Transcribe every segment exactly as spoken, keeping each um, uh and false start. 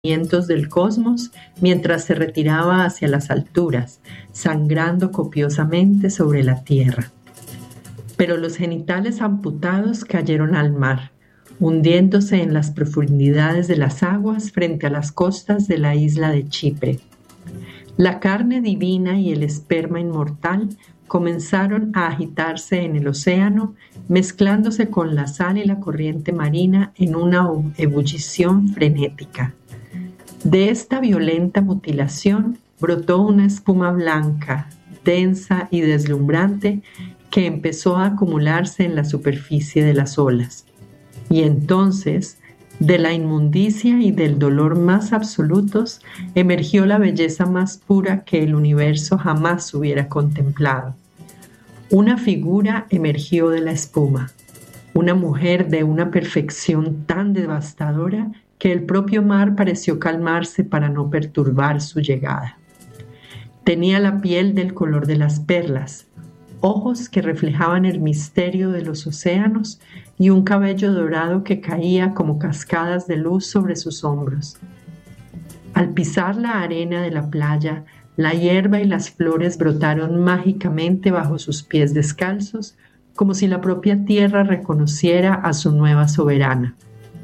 movimientos del cosmos mientras se retiraba hacia las alturas, sangrando copiosamente sobre la tierra. Pero los genitales amputados cayeron al mar, hundiéndose en las profundidades de las aguas frente a las costas de la isla de Chipre. La carne divina y el esperma inmortal comenzaron a agitarse en el océano, mezclándose con la sal y la corriente marina en una ebullición frenética. De esta violenta mutilación brotó una espuma blanca, densa y deslumbrante que empezó a acumularse en la superficie de las olas. Y entonces, de la inmundicia y del dolor más absolutos, emergió la belleza más pura que el universo jamás hubiera contemplado. Una figura emergió de la espuma, una mujer de una perfección tan devastadora que el propio mar pareció calmarse para no perturbar su llegada. Tenía la piel del color de las perlas, ojos que reflejaban el misterio de los océanos y un cabello dorado que caía como cascadas de luz sobre sus hombros. Al pisar la arena de la playa, la hierba y las flores brotaron mágicamente bajo sus pies descalzos, como si la propia tierra reconociera a su nueva soberana.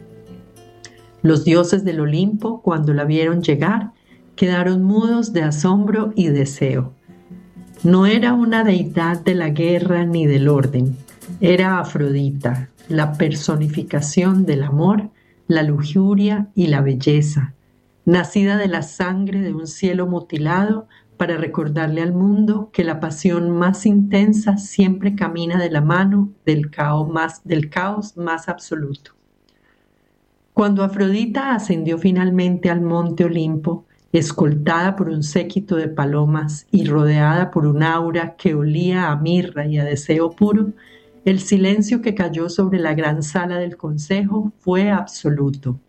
Los dioses del Olimpo, cuando la vieron llegar, quedaron mudos de asombro y deseo. No era una deidad de la guerra ni del orden, era Afrodita, la personificación del amor, la lujuria y la belleza, nacida de la sangre de un cielo mutilado para recordarle al mundo que la pasión más intensa siempre camina de la mano del caos más, del caos más absoluto. Cuando Afrodita ascendió finalmente al monte Olimpo, escoltada por un séquito de palomas y rodeada por un aura que olía a mirra y a deseo puro, el silencio que cayó sobre la gran sala del consejo fue absoluto.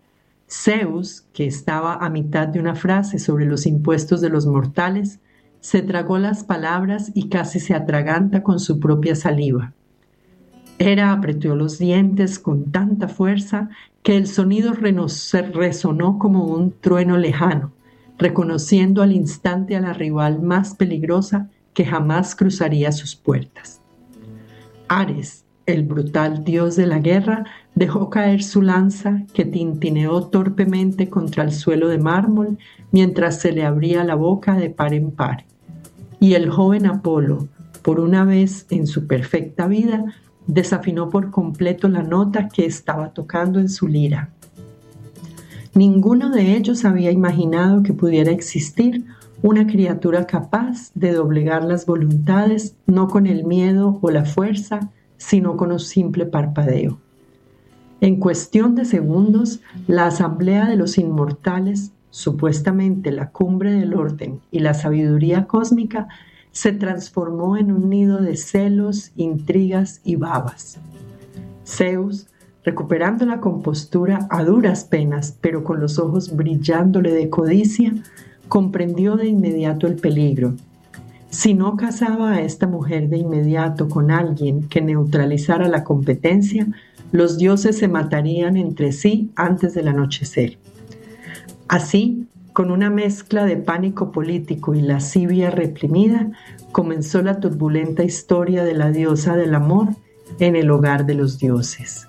Zeus, que estaba a mitad de una frase sobre los impuestos de los mortales, se tragó las palabras y casi se atraganta con su propia saliva. Hera apretó los dientes con tanta fuerza que el sonido resonó como un trueno lejano, reconociendo al instante a la rival más peligrosa que jamás cruzaría sus puertas. Ares, el brutal dios de la guerra, dejó caer su lanza que tintineó torpemente contra el suelo de mármol mientras se le abría la boca de par en par. Y el joven Apolo, por una vez en su perfecta vida, desafinó por completo la nota que estaba tocando en su lira. Ninguno de ellos había imaginado que pudiera existir una criatura capaz de doblegar las voluntades no con el miedo o la fuerza, sino con un simple parpadeo. En cuestión de segundos, la asamblea de los inmortales, supuestamente la cumbre del orden y la sabiduría cósmica, se transformó en un nido de celos, intrigas y babas. Zeus, recuperando la compostura a duras penas, pero con los ojos brillándole de codicia, comprendió de inmediato el peligro. Si no casaba a esta mujer de inmediato con alguien que neutralizara la competencia, los dioses se matarían entre sí antes del anochecer. Así, con una mezcla de pánico político y lascivia reprimida, comenzó la turbulenta historia de la diosa del amor en el hogar de los dioses.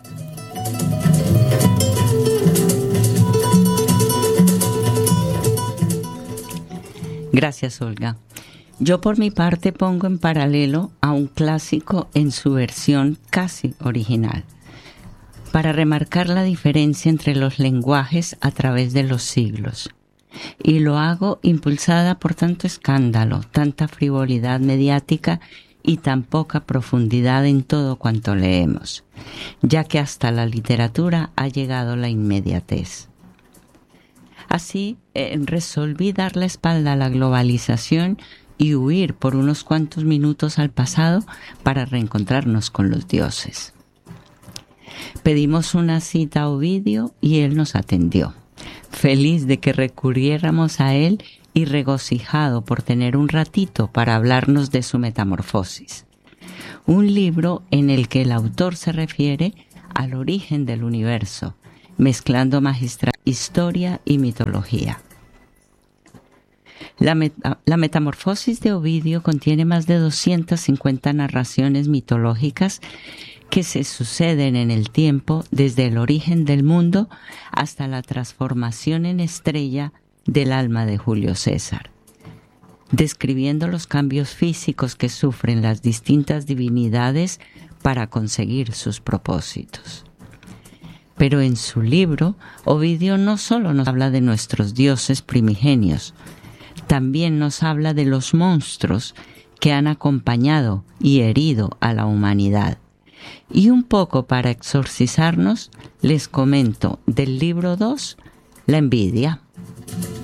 Gracias, Olga. Yo por mi parte pongo en paralelo a un clásico en su versión casi original, para remarcar la diferencia entre los lenguajes a través de los siglos. Y lo hago impulsada por tanto escándalo, tanta frivolidad mediática y tan poca profundidad en todo cuanto leemos, ya que hasta la literatura ha llegado la inmediatez. Así, eh, resolví dar la espalda a la globalización y huir por unos cuantos minutos al pasado para reencontrarnos con los dioses. Pedimos una cita a Ovidio y él nos atendió, feliz de que recurriéramos a él y regocijado por tener un ratito para hablarnos de su Metamorfosis, un libro en el que el autor se refiere al origen del universo mezclando magistral historia y mitología. La, meta, la Metamorfosis de Ovidio contiene más de doscientas cincuenta narraciones mitológicas que se suceden en el tiempo desde el origen del mundo hasta la transformación en estrella del alma de Julio César, describiendo los cambios físicos que sufren las distintas divinidades para conseguir sus propósitos. Pero en su libro, Ovidio no solo nos habla de nuestros dioses primigenios, también nos habla de los monstruos que han acompañado y herido a la humanidad. Y un poco para exorcizarnos, les comento del libro dos, La envidia.